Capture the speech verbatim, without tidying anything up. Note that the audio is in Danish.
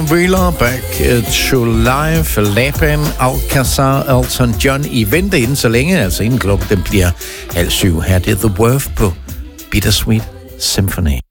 Wheeler, Back to Life, Laban, Alcazar, Elton John. I venter inden så længe, altså inden klokken den bliver halv syv. Her det er The Worth på Bittersweet Symphony.